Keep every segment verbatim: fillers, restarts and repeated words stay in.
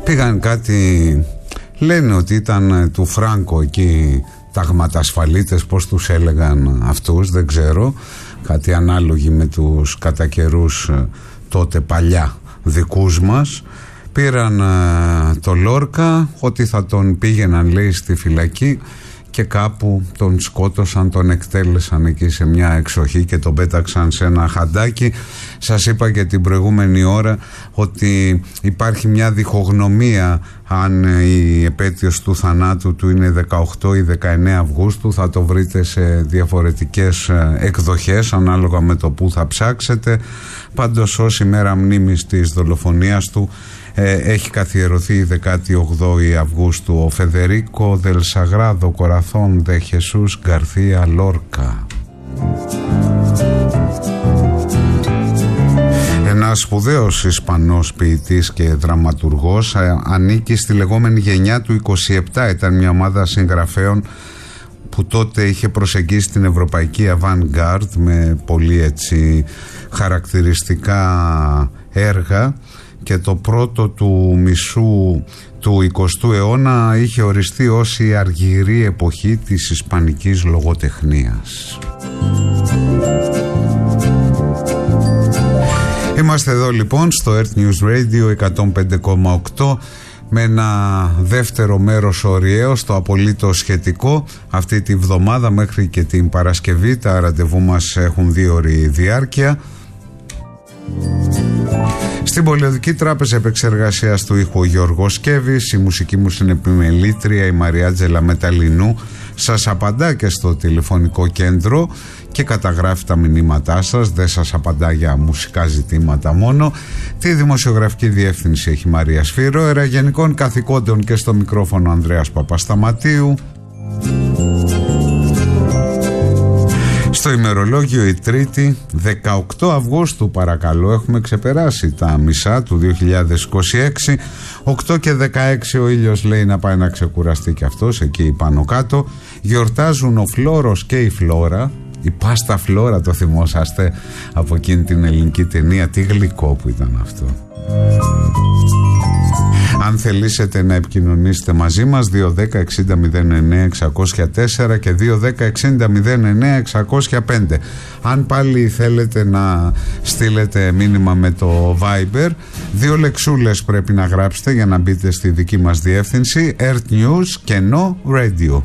Πήγαν κάτι, λένε ότι ήταν του Φράγκο εκεί, ταγματασφαλίτες, πώς τους έλεγαν αυτούς, δεν ξέρω, κάτι ανάλογοι με τους κατά καιρούς τότε παλιά δικούς μας. Πήραν uh, το Λόρκα, ότι θα τον πήγαιναν, λέει, στη φυλακή, και κάπου τον σκότωσαν, τον εκτέλεσαν εκεί σε μια εξοχή και τον πέταξαν σε ένα χαντάκι. Σας είπα και την προηγούμενη ώρα ότι υπάρχει μια διχογνωμία αν η επέτειος του θανάτου του είναι δεκαοκτώ ή δεκαεννέα Αυγούστου. Θα το βρείτε σε διαφορετικές εκδοχές ανάλογα με το που θα ψάξετε. Πάντως ως ημέρα μνήμης της δολοφονίας του ε, έχει καθιερωθεί η δεκάτη όγδοη Αυγούστου. Ο Φεδερίκο Δελ Σαγράδο Κοραθόν Δε Χεσούς Γκαρθία Λόρκα. Ένας σπουδαίος Ισπανός ποιητής και δραματουργός, ε, ανήκει στη λεγόμενη γενιά του είκοσι επτά. Ήταν μια ομάδα συγγραφέων που τότε είχε προσεγγίσει την ευρωπαϊκή avant-garde με πολύ έτσι χαρακτηριστικά έργα, και το πρώτο του μισού του εικοστού αιώνα είχε οριστεί ως η αργυρή εποχή της ισπανικής λογοτεχνίας. Είμαστε εδώ λοιπόν στο Earth News Radio εκατόν πέντε κόμμα οκτώ με ένα δεύτερο μέρος ωριαίο στο απολύτως σχετικό αυτή τη βδομάδα μέχρι και την Παρασκευή. Τα ραντεβού μας έχουν δύο ώρη διάρκεια. Στην Πολιοδική Τράπεζα Επεξεργασίας του ήχου ο Γιώργος Σκέβης, η μουσική μου συνεπιμελήτρια η Μαριάτζελα Μεταλλινού σας απαντά και στο τηλεφωνικό κέντρο και καταγράφει τα μηνύματά σας, δεν σας απαντά για μουσικά ζητήματα μόνο. Τη δημοσιογραφική διεύθυνση έχει Μαρία Σφύρο, εραγενικών καθηκόντων και στο μικρόφωνο Ανδρέας Παπασταματίου. Στο ημερολόγιο η Τρίτη δεκαοκτώ Αυγούστου, παρακαλώ, έχουμε ξεπεράσει τα μισά του δύο χιλιάδες είκοσι έξι. Οκτώ και δεκαέξι ο ήλιος λέει να πάει να ξεκουραστεί και αυτός εκεί πάνω κάτω. Γιορτάζουν ο Φλόρος και η Φλόρα. Η Πάστα Φλόρα, το θυμόσαστε από εκείνη την ελληνική ταινία? Τι γλυκό που ήταν αυτό. Αν θελήσετε να επικοινωνήσετε μαζί μας, δύο ένα μηδέν εξήντα μηδέν εννέα εξακόσια τέσσερα και δύο ένα μηδέν εξήντα μηδέν εννέα εξακόσια πέντε. Αν πάλι θέλετε να στείλετε μήνυμα με το Viber, δύο λεξούλες πρέπει να γράψετε για να μπείτε στη δική μας διεύθυνση, Earth News κενό Radio.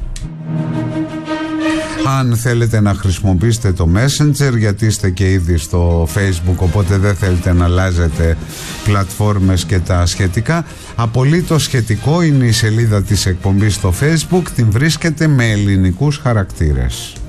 Αν θέλετε να χρησιμοποιήσετε το Messenger, γιατί είστε και ήδη στο Facebook, οπότε δεν θέλετε να αλλάζετε πλατφόρμες και τα σχετικά, απολύτως σχετικό είναι η σελίδα της εκπομπής στο Facebook, την βρίσκετε με ελληνικούς χαρακτήρες.